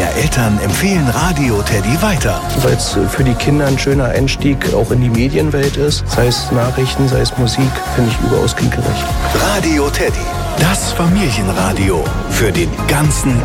mehr Eltern empfehlen Radio Teddy weiter. Weil es für die Kinder ein schöner Einstieg auch in die Medienwelt ist. Sei es Nachrichten, sei es Musik, finde ich überaus kindgerecht. Radio Teddy, das Familienradio für den ganzen